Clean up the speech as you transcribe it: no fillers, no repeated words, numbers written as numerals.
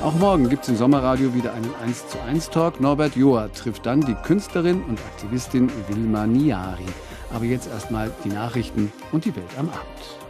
Auch morgen gibt es im Sommerradio wieder einen 1:1 Talk. Norbert Joa trifft dann die Künstlerin und Aktivistin Wilma Niari. Aber jetzt erstmal die Nachrichten und die Welt am Abend.